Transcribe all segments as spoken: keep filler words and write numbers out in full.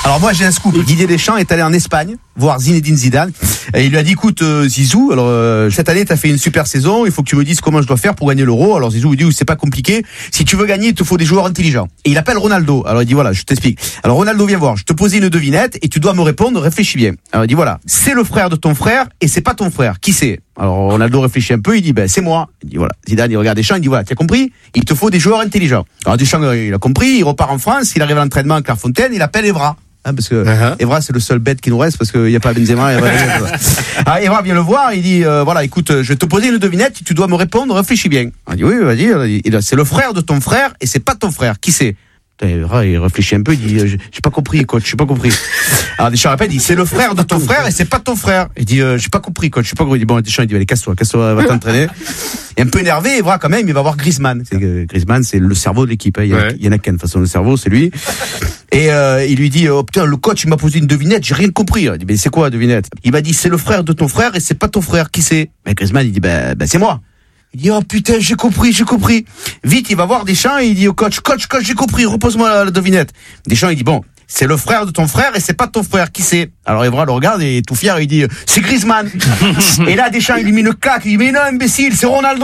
Alors moi j'ai un scoop. Didier Deschamps est allé en Espagne voir Zinedine Zidane et il lui a dit écoute euh, Zizou, alors euh, cette année tu as fait une super saison, il faut que tu me dises comment je dois faire pour gagner l'Euro. Alors Zizou lui dit c'est pas compliqué, si tu veux gagner il te faut des joueurs intelligents. Et il appelle Ronaldo. Alors il dit voilà, je t'explique. Alors Ronaldo viens voir, je te posais une devinette et tu dois me répondre, réfléchis bien. Alors il dit voilà, c'est le frère de ton frère et c'est pas ton frère. Qui c'est? Alors Ronaldo réfléchit un peu, il dit ben c'est moi. Il dit voilà, Zidane il regarde Deschamps, il dit voilà, tu as compris? Il te faut des joueurs intelligents. Alors Deschamps il a compris, il repart en France, il arrive à l'entraînement à Clairefontaine, il appelle Evra. Hein, parce que uh-huh. Evra c'est le seul bête qui nous reste parce qu'il n'y a pas Benzema. Evra, ah, Evra vient le voir, il dit euh, voilà écoute je vais te poser une devinette, tu dois me répondre, réfléchis bien. Il dit oui vas-y, il dit, c'est le frère de ton frère et c'est pas ton frère, qui c'est? Evra il réfléchit un peu, il dit j'ai pas compris coach, j'ai pas compris. Alors Deschamps répète, il dit c'est le frère de ton frère et c'est pas ton frère. Il dit euh, j'ai pas compris coach, j'ai pas compris. Il dit bon Deschamps il dit allez casse-toi, casse-toi, va t'entraîner. Et un peu énervé, Evra quand même, il va voir Griezmann. C'est que Griezmann c'est le cerveau de l'équipe, hein. Il y, ouais. il y en a qu'un de toute façon le cerveau, c'est lui. Et euh, il lui dit oh putain le coach il m'a posé une devinette, j'ai rien compris. Il dit mais c'est quoi la devinette? Il m'a dit c'est le frère de ton frère et c'est pas ton frère, qui c'est? Ben Griezmann il dit ben ben c'est moi. Il dit oh putain j'ai compris, j'ai compris. Vite il va voir Deschamps et il dit au coach coach coach j'ai compris, repose-moi la, la devinette. Deschamps il dit bon c'est le frère de ton frère et c'est pas ton frère, qui c'est? Alors Evra le regarde et tout fier il dit c'est Griezmann. Et là Deschamps il lui met une claque, il dit mais non imbécile c'est Ronaldo.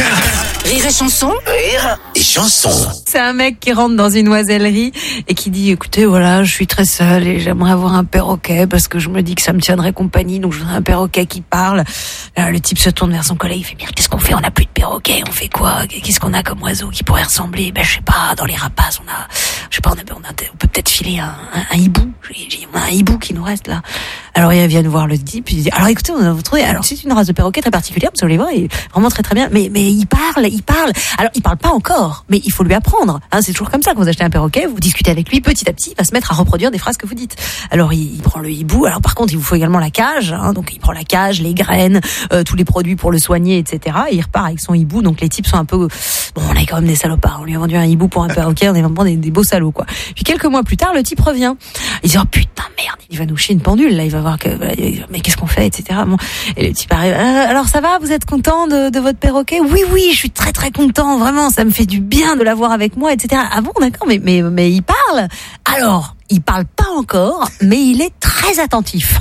Rire et chanson. Rire et chanson. C'est un mec qui rentre dans une oisellerie et qui dit écoutez voilà je suis très seul et j'aimerais avoir un perroquet parce que je me dis que ça me tiendrait compagnie, donc je voudrais un perroquet qui parle. Là, le type se tourne vers son collègue, il fait bien qu'est-ce qu'on fait, on n'a plus de perroquet, on fait quoi, qu'est-ce qu'on a comme oiseau qui pourrait ressembler? Ben je sais pas, dans les rapaces on a je sais pas on, a, on, a, on peut peut-être filer un, un, un hibou. On a un hibou qui nous reste là. Alors il vient de voir le type, il dit alors écoutez on a vous trouvé, alors c'est une race de perroquet très particulière, vous allez voir, il est vraiment très très bien, mais mais il parle, il parle. Alors il parle pas encore, mais il faut lui apprendre. Hein, c'est toujours comme ça quand vous achetez un perroquet, vous discutez avec lui petit à petit, il va se mettre à reproduire des phrases que vous dites. Alors il, il prend le hibou. Alors par contre il vous faut également la cage, hein, donc il prend la cage, les graines, euh, tous les produits pour le soigner, et cetera. Et il repart avec son hibou. Donc les types sont un peu bon, on est quand même des salopards. On lui a vendu un hibou pour un perroquet, on est vraiment des, des beaux salauds quoi. Puis quelques mois plus tard, le type revient. Il dit oh putain merde, il va nous chier une pendule là, il va voir que mais qu'est-ce qu'on fait, et cetera. Bon, et le type arrive. Euh, alors ça va, vous êtes content de, de votre perroquet? Oui oui, je suis très très content, vraiment, ça me fait du bien de l'avoir avec moi, et cetera. Ah bon, d'accord, mais mais mais il parle. Alors, il parle pas encore, mais il est très attentif.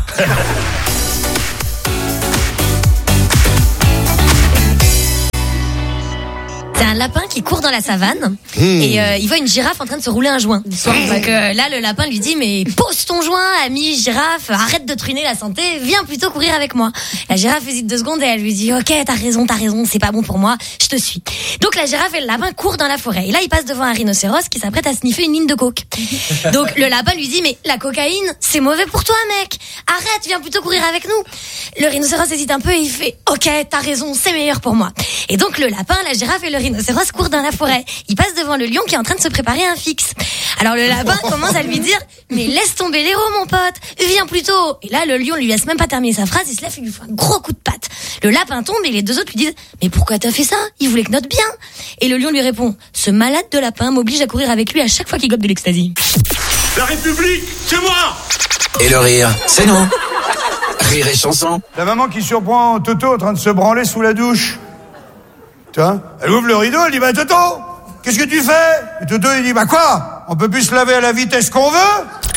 C'est un lapin qui court dans la savane mmh. et euh, il voit une girafe en train de se rouler un joint. Donc euh, là, le lapin lui dit mais pose ton joint, ami girafe, arrête de truiner la santé, viens plutôt courir avec moi. La girafe hésite deux secondes et elle lui dit ok, t'as raison, t'as raison, c'est pas bon pour moi, je te suis. Donc la girafe et le lapin courent dans la forêt et là, ils passent devant un rhinocéros qui s'apprête à sniffer une ligne de coke. Donc le lapin lui dit mais la cocaïne, c'est mauvais pour toi mec, arrête, viens plutôt courir avec nous. Le rhinocéros hésite un peu et il fait ok, t'as raison, c'est meilleur pour moi. Et donc le lapin, la girafe et le rhinocéros court dans la forêt. Il passe devant le lion qui est en train de se préparer un fixe. Alors le lapin commence à lui dire mais laisse tomber l'héros mon pote, viens plutôt. Et là le lion lui laisse même pas terminer sa phrase, il se lève et lui fait un gros coup de patte. Le lapin tombe et les deux autres lui disent mais pourquoi t'as fait ça, il voulait que notre bien. Et le lion lui répond ce malade de lapin m'oblige à courir avec lui à chaque fois qu'il gobe de l'ecstasy. La République, c'est moi. Et le rire, c'est nous. Rire et chanson. La maman qui surprend Toto en train de se branler sous la douche. Tiens, elle ouvre le rideau, elle dit bah Toto, qu'est-ce que tu fais? Et Toto il dit bah quoi? On peut plus se laver à la vitesse qu'on veut?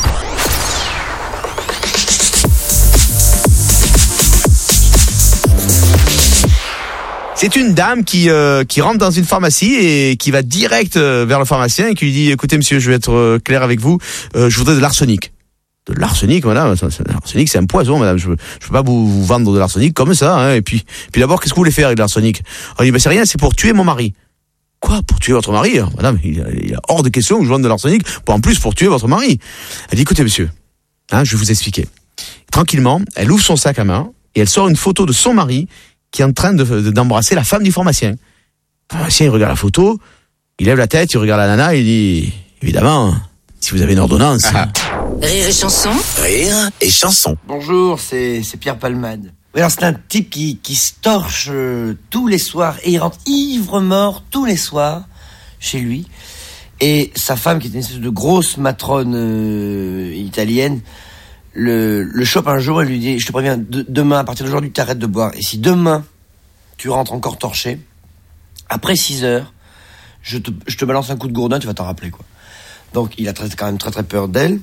C'est une dame qui euh, qui rentre dans une pharmacie et qui va direct euh, vers le pharmacien et qui lui dit écoutez monsieur, je vais être euh, clair avec vous, euh, je voudrais de l'arsenic. De l'arsenic, madame, l'arsenic c'est un poison, madame. Je peux, je peux pas vous, vous vendre de l'arsenic comme ça. Hein. Et puis, puis d'abord, qu'est-ce que vous voulez faire avec de l'arsenic? On dit, ben c'est rien, c'est pour tuer mon mari. Quoi, pour tuer votre mari? Madame, il est hors de question que je vende de l'arsenic, pour en plus pour tuer votre mari. Elle dit, écoutez monsieur, hein, je vais vous expliquer. Tranquillement, elle ouvre son sac à main et elle sort une photo de son mari qui est en train de, de, d'embrasser la femme du pharmacien. Le pharmacien, il regarde la photo, il lève la tête, il regarde la nana et il dit, évidemment, si vous avez une ordonnance. Ah. Rire et chanson. Rire et chanson. Bonjour, c'est, c'est Pierre Palmade. Alors c'est un type qui, qui se torche euh, tous les soirs et il rentre ivre-mort tous les soirs chez lui. Et sa femme, qui est une espèce de grosse matrone euh, italienne, le, le chope un jour et lui dit, je te préviens, de, demain, à partir d'aujourd'hui, tu arrêtes de boire. Et si demain, tu rentres encore torché, après six heures, je te, je te balance un coup de gourdin, tu vas t'en rappeler, quoi. Donc il a très, quand même très très peur d'elle.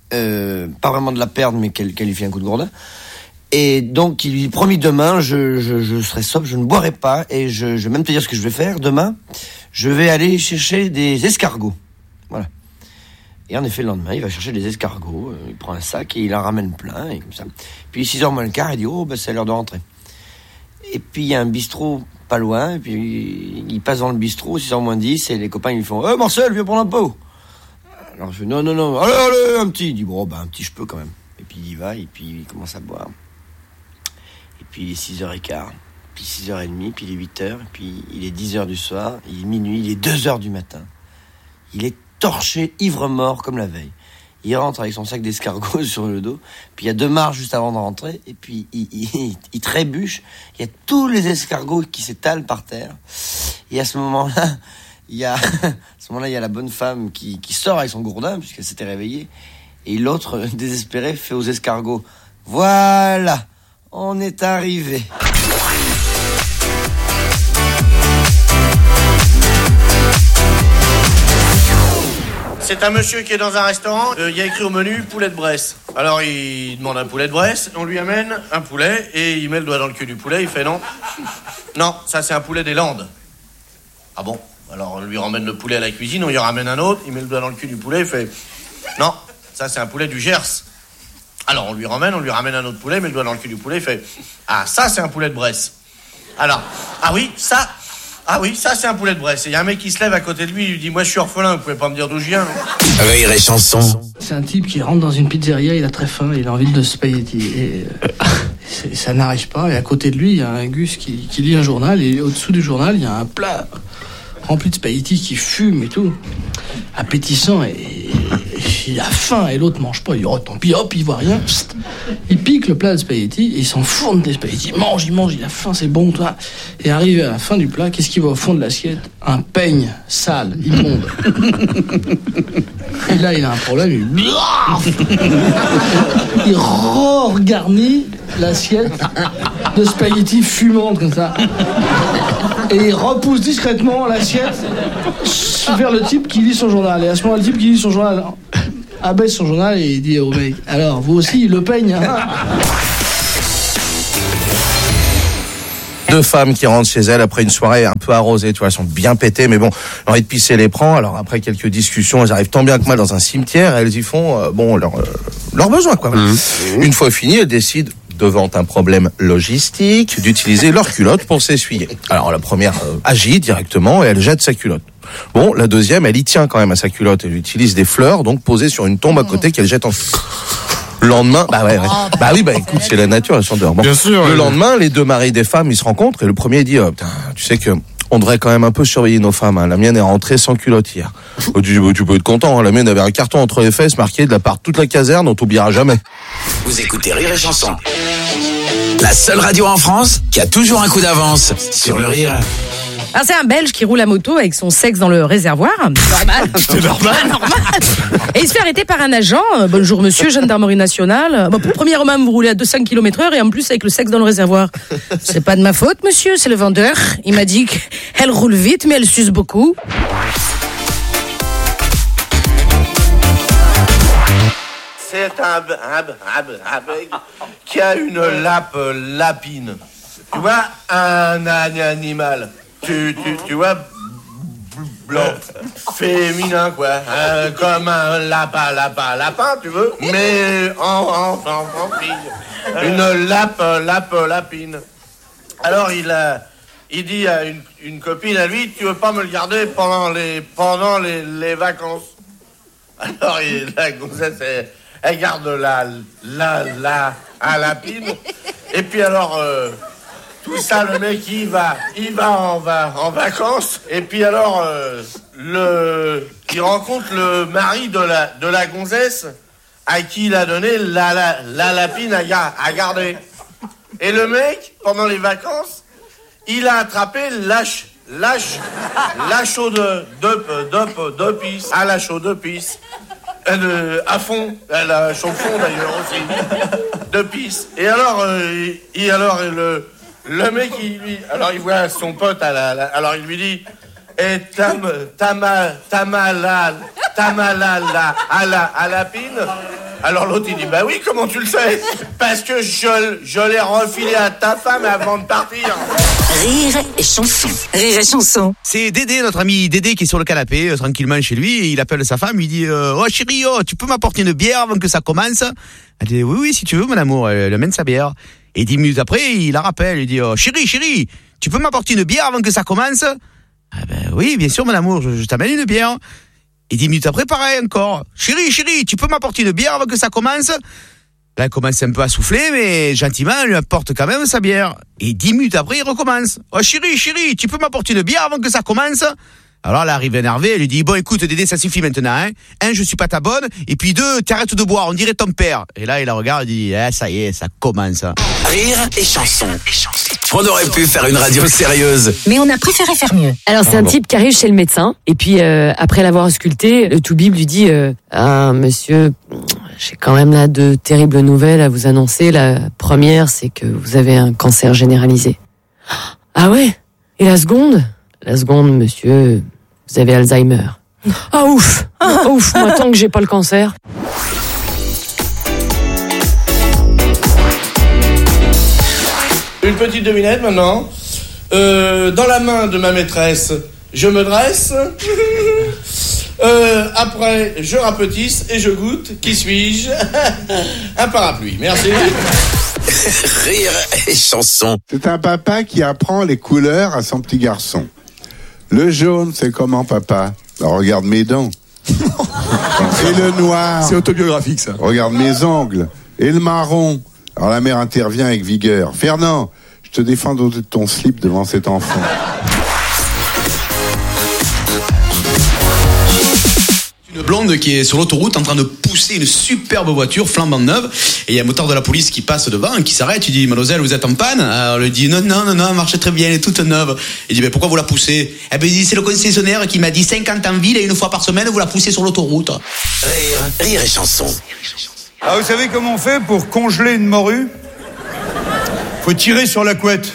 euh, pas vraiment de la perdre, mais qu'elle, qu'elle lui fait un coup de gourdin. Et donc, il lui promis demain, je, je, je serai sobre, je ne boirai pas, et je, je vais même te dire ce que je vais faire. Demain, je vais aller chercher des escargots. Voilà. Et en effet, le lendemain, il va chercher des escargots, il prend un sac et il en ramène plein, et comme ça. Puis, six heures moins le quart, il dit, oh, ben, c'est l'heure de rentrer. Et puis, il y a un bistrot pas loin, et puis, il passe dans le bistrot, six heures moins dix, et les copains, ils lui font, eh, Marcel, viens prendre un pot. Alors, je fais, non, non, non, allez, allez, un petit. Il dit, bon, ben, un petit, je peux quand même. Et puis, il y va, et puis, il commence à boire. Et puis, il est six heures quinze, puis six heures trente, puis il est huit heures, puis il est dix heures du soir, il est minuit, il est deux heures du matin. Il est torché, ivre-mort, comme la veille. Il rentre avec son sac d'escargots sur le dos, puis il y a deux marches juste avant de rentrer, et puis il, il, il, il trébuche, il y a tous les escargots qui s'étalent par terre, et à ce moment-là, il y a, à ce moment-là, il y a la bonne femme qui, qui sort avec son gourdin, puisqu'elle s'était réveillée, et l'autre, désespéré, fait aux escargots, voilà, on est arrivé. C'est un monsieur qui est dans un restaurant, il euh, y a écrit au menu poulet de Bresse. Alors il demande un poulet de Bresse, on lui amène un poulet et il met le doigt dans le cul du poulet, il fait non. Non, ça c'est un poulet des Landes. Ah bon? Alors on lui ramène le poulet à la cuisine, on lui ramène un autre, il met le doigt dans le cul du poulet, il fait non, ça c'est un poulet du Gers. Alors on lui ramène, on lui ramène un autre poulet, il met le doigt dans le cul du poulet, il fait ah ça c'est un poulet de Bresse. Alors, ah oui, ça... Ah oui, ça c'est un poulet de Bresse. Et il y a un mec qui se lève à côté de lui, il lui dit, moi je suis orphelin, vous pouvez pas me dire d'où je viens, non? Rire et chanson. C'est un type qui rentre dans une pizzeria, il a très faim, il a envie de spaghetti. Et euh, ça n'arrive pas, et à côté de lui, il y a un Gus qui, qui lit un journal, et au-dessous du journal, il y a un plat rempli de spaghetti qui fume et tout, appétissant, et, et il a faim, et l'autre mange pas, il dit, oh tant pis, hop, il voit rien, pst, il pique le plat de spaghetti, et il s'enfourne des spaghettis, il mange, il mange, il a faim, c'est bon, toi. Et arrivé à la fin du plat, qu'est-ce qui va au fond de l'assiette? Un peigne sale, immonde. Et là, il a un problème, il, il re-garnit l'assiette de spaghettis fumantes comme ça. Et il repousse discrètement l'assiette vers le type qui lit son journal. Et à ce moment, le type qui lit son journal abaisse son journal et il dit au mec, alors vous aussi, le peigne, hein? Deux femmes qui rentrent chez elles après une soirée un peu arrosée, tu vois, elles sont bien pétées, mais bon, l'envie de pisser les prend. Alors après quelques discussions, elles arrivent tant bien que mal dans un cimetière, et elles y font, euh, bon, leur, euh, leurs besoins, quoi. Mmh. Une fois fini, elles décident, devant un problème logistique, d'utiliser leur culotte pour s'essuyer. Alors la première euh, agit directement et elle jette sa culotte. Bon, la deuxième, elle y tient quand même à sa culotte. Elle utilise des fleurs, donc posées sur une tombe à côté qu'elle jette en... Le lendemain, bah ouais, ouais. bah oui, bah écoute, c'est la nature, elle s'endort. Bon. Bien sûr. Le ouais. lendemain, les deux maris des femmes, ils se rencontrent et le premier dit, oh, putain, tu sais que on devrait quand même un peu surveiller nos femmes. Hein. La mienne est rentrée sans culotte hier. Oh, tu, tu peux être content. Hein. La mienne avait un carton entre les fesses marqué de la part de toute la caserne, on t'oubliera jamais. Vous écoutez Rire et Chanson, la seule radio en France qui a toujours un coup d'avance sur le rire. Alors c'est un Belge qui roule à moto avec son sexe dans le réservoir. Normal. C'est normal. Normal. Et il se fait arrêter par un agent. Bonjour monsieur, gendarmerie nationale. Bon, pour premier homme, vous roulez à deux cents cinq kilomètres heure et en plus avec le sexe dans le réservoir. C'est pas de ma faute monsieur, c'est le vendeur. Il m'a dit qu'elle roule vite mais elle suce beaucoup. C'est un, un, un, un bec qui a une lape lapine. Tu vois, un, un animal. Tu, tu, tu vois, blanc, féminin, quoi. Hein, comme un lapin, lapin, lapin, tu veux. Mais en, en, en, en fille. Une lape, lape, lapine. Alors, il a... Il dit à une, une copine à lui, tu veux pas me le garder pendant les, pendant les, les vacances? Alors, il, la gonzesse, elle, elle garde la, la, la, la lapine. Et puis alors, euh, tout ça, le mec, il va, il va en, va, en vacances. Et puis alors, euh, le, il rencontre le mari de la, de la gonzesse à qui il a donné la, la, la lapine à, à garder. Et le mec, pendant les vacances, il a attrapé lâche, lâche, la chaude de, de, de pisse, à la chaude de pisse, euh, à fond, à la chaude fond d'ailleurs aussi, de pisse. Et alors, euh, il, alors le, le mec, il lui, alors il voit son pote, à la, la, alors il lui dit, et tam, tama, tamala, tamala, la, à la, à la pine. Alors l'autre il dit bah oui, comment tu le sais? Parce que je, je l'ai refilé à ta femme avant de partir. Rire et chanson. Rire et chanson. C'est Dédé, notre ami Dédé, qui est sur le canapé, euh, tranquillement chez lui, et il appelle sa femme, il dit euh, oh chérie, oh, tu peux m'apporter une bière avant que ça commence? Elle dit oui, oui, si tu veux, mon amour. Elle amène sa bière. Et dix minutes après, il la rappelle, il dit oh chérie, chérie, tu peux m'apporter une bière avant que ça commence? Ah ben oui, bien sûr, mon amour, je, je t'amène une bière. Et dix minutes après, pareil encore. Chérie, chérie, tu peux m'apporter une bière avant que ça commence? Là, elle commence un peu à souffler, mais gentiment, elle lui apporte quand même sa bière. Et dix minutes après, il recommence. Oh chérie, chérie, tu peux m'apporter une bière avant que ça commence? Alors là, elle arrive énervée, elle lui dit, bon écoute Dédé, ça suffit maintenant, hein. Un, je suis pas ta bonne, et puis deux, t'arrêtes de boire, on dirait ton père. Et là, il la regarde, il dit, eh, ça y est, ça commence. Rire et chanson. On aurait pu faire une radio sérieuse. Mais on a préféré faire mieux. Alors c'est Ah un bon. type qui arrive chez le médecin et puis euh, après l'avoir ausculté, le toubib lui dit euh, ah monsieur, j'ai quand même là deux terribles nouvelles à vous annoncer. La première, c'est que vous avez un cancer généralisé. Ah ouais? Et la seconde? La seconde, monsieur, vous avez Alzheimer. Ah ouf, ah, ouf, moi tant que j'ai pas le cancer. Une petite devinette maintenant. Euh, dans la main de ma maîtresse, je me dresse. Euh, après, je rapetisse et je goûte. Qui suis-je? Un parapluie. Merci. Rire et chanson. C'est un papa qui apprend les couleurs à son petit garçon. Le jaune, c'est comment, papa? Alors, regarde mes dents. Et le noir. C'est autobiographique, ça. Regarde mes ongles. Et le marron. Alors la mère intervient avec vigueur. Fernand, je te défends d'ôter ton slip devant cet enfant. Une blonde qui est sur l'autoroute en train de pousser une superbe voiture flambant neuve, et il y a un motard de la police qui passe devant et qui s'arrête. Il dit mademoiselle, vous êtes en panne? Alors elle lui dit non non non non, elle marche très bien, elle est toute neuve. Il dit mais pourquoi vous la poussez? Eh ben il dit c'est le concessionnaire qui m'a dit cinquante en ville et une fois par semaine vous la poussez sur l'autoroute. Rire, rire et chanson. Ah, vous savez comment on fait pour congeler une morue? Faut tirer sur la couette.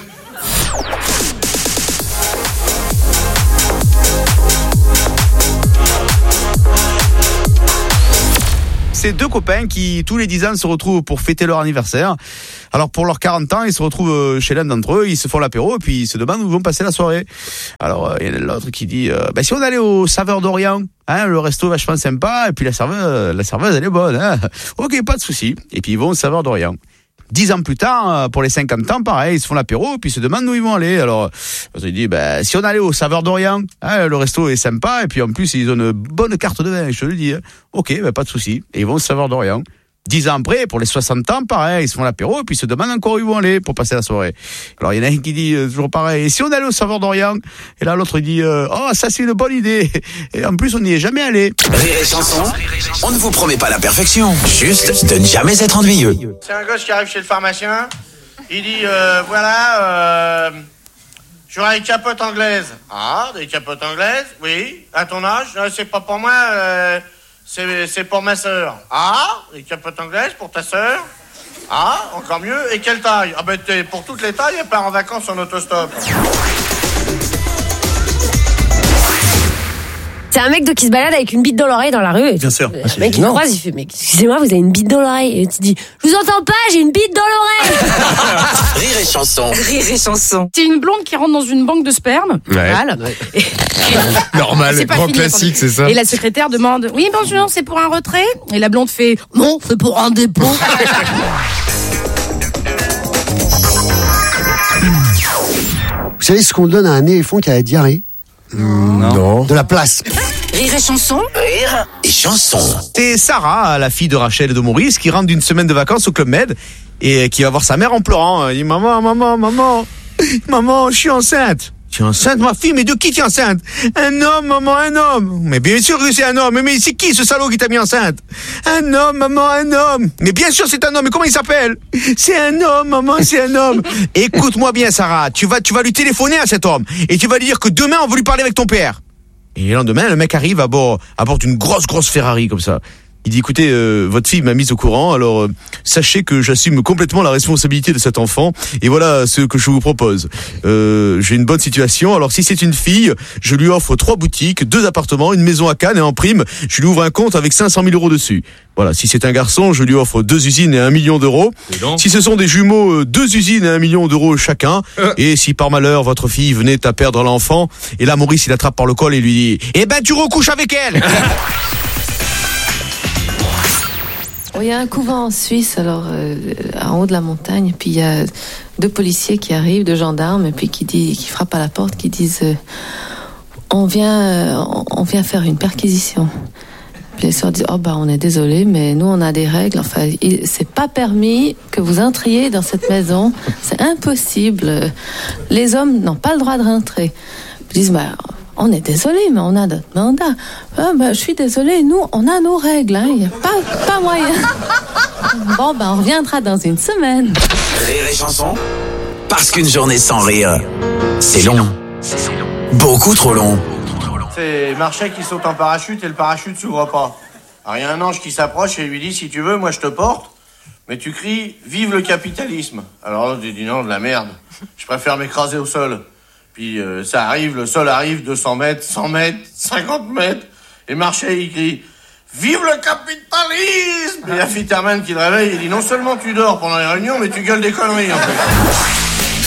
C'est deux copains qui, tous les dix ans, se retrouvent pour fêter leur anniversaire. Alors, pour leurs quarante ans, ils se retrouvent chez l'un d'entre eux, ils se font l'apéro, et puis ils se demandent où ils vont passer la soirée. Alors, il y en a l'autre qui dit, euh, ben, si on allait au Saveur d'Orient, hein, le resto vachement sympa, et puis la serveuse, la serveuse, elle est bonne, hein. Ok, pas de souci. Et puis ils vont au Saveur d'Orient. Dix ans plus tard, pour les cinquante ans, pareil, ils se font l'apéro, puis ils se demandent où ils vont aller. Alors, ils disent, ben, si on allait au Saveur d'Orient, hein, le resto est sympa, et puis en plus, ils ont une bonne carte de vin, je te le dis. Hein. Ok, ben, pas de souci. Et ils vont au Saveur d'Orient. Dix ans après, pour les soixante ans, pareil, ils se font l'apéro, et puis ils se demandent encore où ils vont aller pour passer la soirée. Alors, il y en a un qui dit, euh, toujours pareil, et si on allait au Saveur d'Orient? Et là, l'autre, il dit, euh, oh, ça, c'est une bonne idée. Et en plus, on n'y est jamais allé. Rire et chanson. On ne vous promet pas la perfection, juste de ne jamais être ennuyeux. C'est un gosse qui arrive chez le pharmacien. Il dit euh, voilà, euh, j'aurais une capote anglaise. Ah, des capotes anglaises? Oui. À ton âge? Non, c'est pas pour moi, euh, c'est, c'est pour ma sœur. Ah, des capotes anglaises pour ta sœur? Ah, encore mieux. Et quelle taille? Ah ben t'es pour toutes les tailles, elle part en vacances en autostop. C'est un mec de qui se balade avec une bite dans l'oreille dans la rue. Bien sûr. Le mec, il te croise, il fait, mais excusez-moi, vous avez une bite dans l'oreille. Et tu dis, je vous entends pas, j'ai une bite dans l'oreille. Rire et chanson. Rire et chanson. C'est une blonde qui rentre dans une banque de sperme. Ouais. Normal. Et- Normal, C'est pas grand fini, classique, c'est ça. Et la secrétaire demande, oui, bonjour, c'est pour un retrait? Et la blonde fait, non, c'est pour un dépôt. Vous savez ce qu'on donne à un éléphant qui a la diarrhée? Non. De la place. Rire et chanson. Rire et chanson. C'est Sarah, la fille de Rachel et de Maurice, qui rentre d'une semaine de vacances au Club Med et qui va voir sa mère en pleurant. Elle dit, maman, maman, maman, maman, je suis enceinte. Tu es enceinte, ma fille? Mais de qui tu es enceinte? Un homme, maman, un homme. Mais bien sûr que c'est un homme. Mais c'est qui ce salaud qui t'a mis enceinte? Un homme, maman, un homme. Mais bien sûr c'est un homme. Mais comment il s'appelle? C'est un homme, maman, c'est un homme. Écoute-moi bien, Sarah. Tu vas, tu vas lui téléphoner à cet homme et tu vas lui dire que demain on veut lui parler avec ton père. Et le lendemain, le mec arrive à bord, à bord d'une grosse, grosse Ferrari comme ça. Il dit écoutez, euh, votre fille m'a mise au courant, alors euh, sachez que j'assume complètement la responsabilité de cet enfant et voilà ce que je vous propose. Euh, j'ai une bonne situation, alors si c'est une fille, je lui offre trois boutiques, deux appartements, une maison à Cannes et en prime, je lui ouvre un compte avec cinq cent mille euros dessus. Voilà, si c'est un garçon, je lui offre deux usines et un million d'euros. Si ce sont des jumeaux, deux usines et un million d'euros chacun. Euh. Et si par malheur votre fille venait à perdre l'enfant, et là Maurice il attrape par le col et lui dit eh ben tu recouches avec elle. Il y a un couvent en Suisse, alors euh, en haut de la montagne, puis il y a deux policiers qui arrivent, deux gendarmes, et puis qui dit, qui frappent à la porte, qui disent euh, on vient, euh, on vient faire une perquisition. Puis les sœurs disent oh bah on est désolé, mais nous on a des règles. Enfin, il, c'est pas permis que vous entriez dans cette maison, c'est impossible. Les hommes n'ont pas le droit de rentrer. Ils disent bah on est désolé, mais on a notre mandat. Ah, ben, je suis désolé, nous, on a nos règles, il hein. n'y a pas, pas moyen. Bon, ben, on reviendra dans une semaine. Rire et chanson, parce qu'une journée sans rire, c'est long. Beaucoup trop long. C'est Marchais qui saute en parachute et le parachute s'ouvre pas. Alors il y a un ange qui s'approche et lui dit si tu veux, moi je te porte, mais tu cries vive le capitalisme. Alors l'autre dit non, de la merde. Je préfère m'écraser au sol. Puis euh, ça arrive, le sol arrive, deux cents mètres, cent mètres, cinquante mètres. Et Marchais, il crie « Vive le capitalisme !» Et la Fitterman qui le réveille, il dit « Non seulement tu dors pendant les réunions, mais tu gueules des conneries en fait. »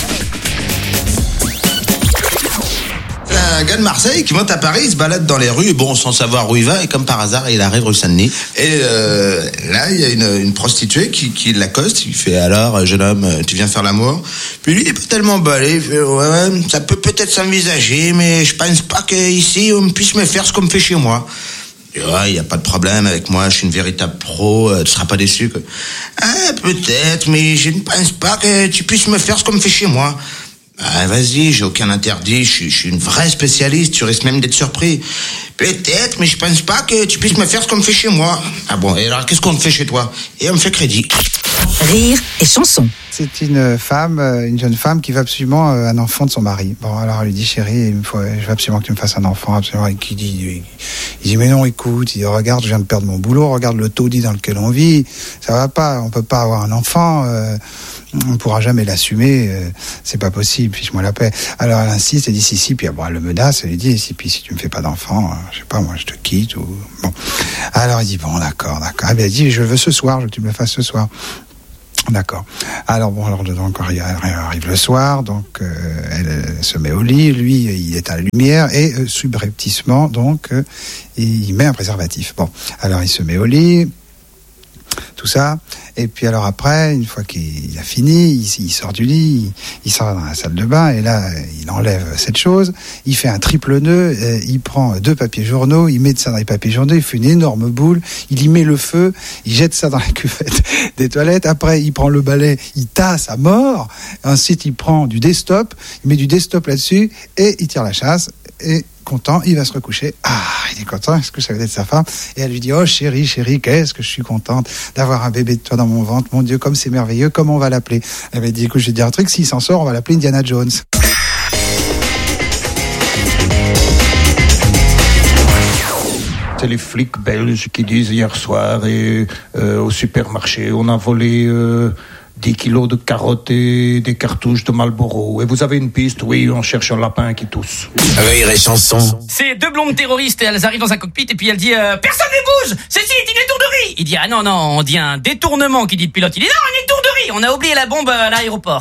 Un gars de Marseille qui monte à Paris, il se balade dans les rues, bon, sans savoir où il va, et comme par hasard, il arrive rue Saint-Denis. Et euh, là, il y a une, une prostituée qui, qui l'accoste, il fait « Alors, jeune homme, tu viens faire l'amour ?» Puis lui, il est pas tellement balé, il fait « Ouais, ça peut peut-être s'envisager, mais je pense pas qu'ici, on puisse me faire ce qu'on me fait chez moi. » Il ouais, y a pas de problème avec moi, je suis une véritable pro, euh, tu seras pas déçu. Que... Ah, peut-être, mais je ne pense pas que tu puisses me faire ce qu'on me fait chez moi. Ah, vas-y, j'ai aucun interdit, je suis, je suis une vraie spécialiste, tu risques même d'être surpris. Peut-être, mais je pense pas que tu puisses me faire ce qu'on me fait chez moi. Ah bon, et alors qu'est-ce qu'on me fait chez toi? Et on me fait crédit. Rire et chanson. C'est une femme, une jeune femme qui veut absolument un enfant de son mari. Bon, alors elle lui dit chérie, il me faut, je veux absolument que tu me fasses un enfant, absolument. Et qui dit, il dit mais non, écoute, il dit regarde, je viens de perdre mon boulot, regarde le taudis dans lequel on vit, ça va pas, on peut pas avoir un enfant. Euh, on ne pourra jamais l'assumer, euh, c'est pas possible, fiche-moi la paix. Alors elle insiste, elle dit si, si, puis bon, elle le menace, elle lui dit si, puis si tu me fais pas d'enfant, euh, je sais pas, moi je te quitte ou bon. Alors il dit bon, d'accord, d'accord. Elle dit je veux ce soir, je veux que tu me le fasses ce soir. D'accord. Alors bon, alors donc arrive le soir, donc euh, elle, elle se met au lit, lui il éteint la lumière et euh, subrepticement donc euh, il met un préservatif. Bon, alors il se met au lit. Tout ça, et puis alors après, une fois qu'il a fini, il, il sort du lit, il, il sort dans la salle de bain, et là, il enlève cette chose, il fait un triple nœud, il prend deux papiers journaux, il met ça dans les papiers journaux, il fait une énorme boule, il y met le feu, il jette ça dans la cuvette des toilettes, après il prend le balai, il tasse à mort, ensuite il prend du desktop, il met du desktop là-dessus, et il tire la chasse, et content, il va se recoucher. Ah, il est content, est-ce que ça veut être sa femme? Et elle lui dit, oh chérie, chérie, qu'est-ce que je suis contente d'avoir un bébé de toi dans mon ventre. Mon Dieu, comme c'est merveilleux, comment on va l'appeler? Elle m'a dit, écoute, je vais te dire un truc, s'il s'en sort, on va l'appeler Indiana Jones. C'est les flics belges qui disent hier soir et, euh, au supermarché, on a volé... Euh dix kilos de carottes et des cartouches de Marlboro. Et vous avez une piste? Oui, on cherche un lapin qui tousse. Rire et chanson. C'est deux blondes terroristes, elles arrivent dans un cockpit et puis elle dit euh, personne ne bouge, ceci est une étourderie. Il dit ah non non, on dit un détournement, qui dit le pilote. Il dit non, une étourderie, on a oublié la bombe à l'aéroport.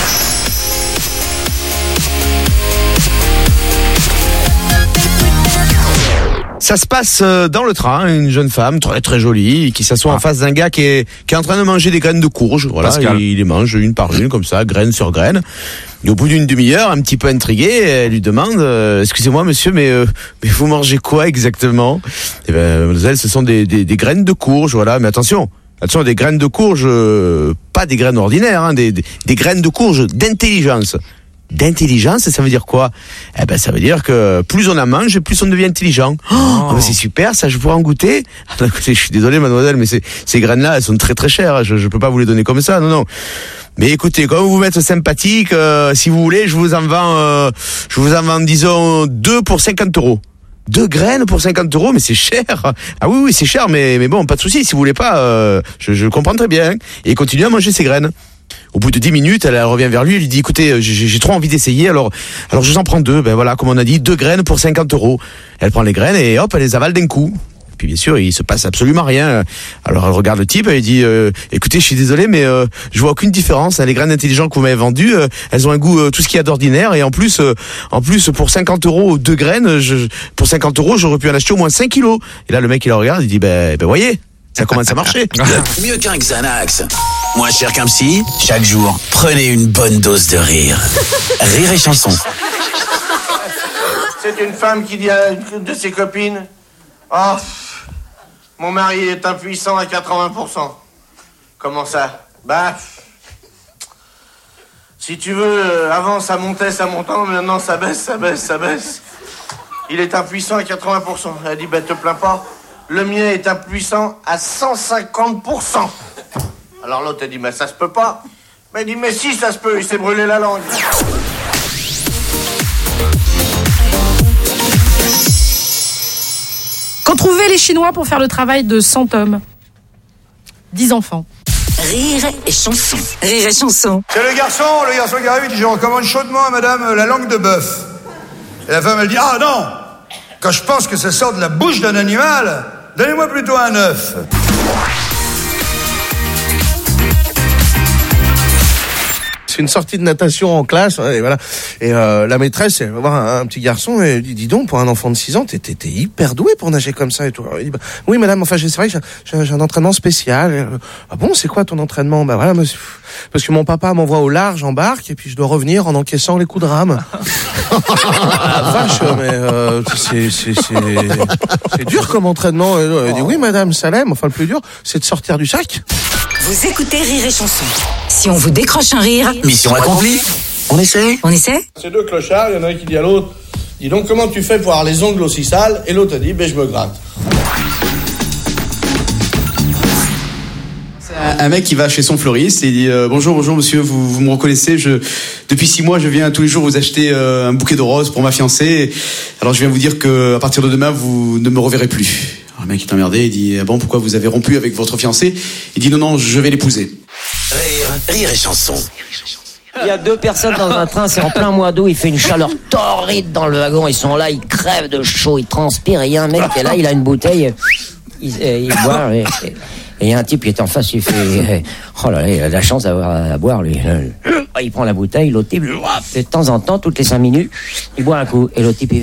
Ça se passe dans le train, une jeune femme très très jolie qui s'assoit ah. en face d'un gars qui est qui est en train de manger des graines de courge. Voilà, il, il les mange une par une comme ça, graine sur graine. Et au bout d'une demi-heure, un petit peu intriguée, elle lui demande euh, excusez-moi monsieur, mais euh, mais vous mangez quoi exactement? Eh ben mademoiselle, ce sont des, des des graines de courge, voilà, mais attention. Attention, des graines de courge, euh, pas des graines ordinaires, hein, des, des des graines de courge d'intelligence. D'intelligence, ça veut dire quoi? Eh ben, ça veut dire que plus on en mange, plus on devient intelligent. Oh, oh. C'est super, ça, je pourrais en goûter. Alors, écoutez, je suis désolé, mademoiselle, mais ces, ces graines-là, elles sont très très chères. Je, je peux pas vous les donner comme ça, non, non. Mais écoutez, comme vous m'êtes sympathique, euh, si vous voulez, je vous en vends, euh, je vous en vends, disons, deux pour cinquante euros. Deux graines pour cinquante euros, mais c'est cher. Ah oui, oui, c'est cher, mais, mais bon, pas de souci. Si vous voulez pas, euh, je, je comprends très bien. Et il continue à manger ses graines. Au bout de dix minutes, elle, elle revient vers lui, elle lui dit, écoutez, j'ai, j'ai trop envie d'essayer, alors, alors je vous en prends deux. Ben voilà, comme on a dit, deux graines pour cinquante euros. Elle prend les graines et hop, elle les avale d'un coup. Puis bien sûr, il se passe absolument rien. Alors elle regarde le type, elle dit euh, écoutez, je suis désolé, mais euh, je vois aucune différence. Les graines intelligentes que vous m'avez vendues, euh, elles ont un goût euh, tout ce qu'il y a d'ordinaire. Et en plus, euh, en plus pour cinquante euros deux graines, je, pour cinquante euros, j'aurais pu en acheter au moins cinq kilos. Et là, le mec il le regarde, il dit ben, ben voyez, ça commence à marcher. Mieux qu'un Xanax, moins cher qu'un psy. Chaque jour, prenez une bonne dose de rire. Rire et chanson. C'est une femme qui dit à une de ses copines oh, mon mari est impuissant à quatre-vingts pour cent. Comment ça? Bah, si tu veux, avant ça montait, ça montait, maintenant ça baisse, ça baisse, ça baisse. Il est impuissant à quatre-vingts pour cent. Elle dit, bah te plains pas, le mien est impuissant à cent cinquante pour cent. Alors l'autre, elle dit, bah ça se peut pas. Mais elle dit, mais si, ça se peut, il s'est brûlé la langue. Qu'ont trouvé les Chinois pour faire le travail de cent hommes? dix enfants. Rire et chanson. Rire et chanson. C'est le garçon, le garçon qui arrive, il dit, je recommande chaudement à madame la langue de bœuf. Et la femme, elle dit, ah non, quand je pense que ça sort de la bouche d'un animal, donnez-moi plutôt un œuf. C'est une sortie de natation en classe, et voilà. Et euh, la maîtresse, elle va voir un, un petit garçon et elle dit, dis donc, pour un enfant de six ans, t'es, t'es, t'es hyper doué pour nager comme ça et tout. Alors, il dit, bah, oui, madame, enfin, c'est vrai que j'ai, j'ai un entraînement spécial. Et, euh, ah bon, c'est quoi ton entraînement? Bah voilà, monsieur, parce que mon papa m'envoie au large en barque et puis je dois revenir en encaissant les coups de rame. Ah, vache, mais euh, c'est, c'est, c'est, c'est dur comme entraînement. Elle dit, oui, madame, ça l'aime. Enfin, le plus dur, c'est de sortir du sac. Vous écoutez Rire et chanson. Si on vous décroche un rire, mission accomplie. On essaie? On essaie? C'est deux clochards, il y en a un qui dit à l'autre, dis donc comment tu fais pour avoir les ongles aussi sales? Et l'autre a dit, ben je me gratte. Un mec qui va chez son fleuriste et il dit euh, bonjour bonjour monsieur, vous, vous me reconnaissez, je depuis six mois je viens tous les jours vous acheter euh, un bouquet de roses pour ma fiancée, alors je viens vous dire que à partir de demain vous ne me reverrez plus. Alors le mec est emmerdé, il dit ah bon, pourquoi vous avez rompu avec votre fiancée? Il dit non non, je vais l'épouser. Rire, rire et chanson. Il y a deux personnes dans un train, c'est en plein mois d'août, il fait une chaleur torride dans le wagon, ils sont là, ils crèvent de chaud, ils transpirent, et il y a un mec qui est là, il a une bouteille, il, il boit, et il y a un type qui est en face, il fait, oh là là, il a de la chance d'avoir à boire, lui. Il prend la bouteille, l'autre type, de temps en temps, toutes les cinq minutes, il boit un coup, et l'autre type, il